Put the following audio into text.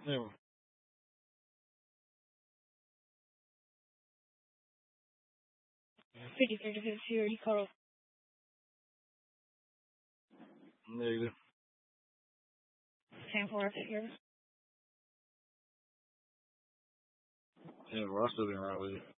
Yeah. 50-50 already called. Negative. 10-4 here. Yeah, bro, I still been right with it.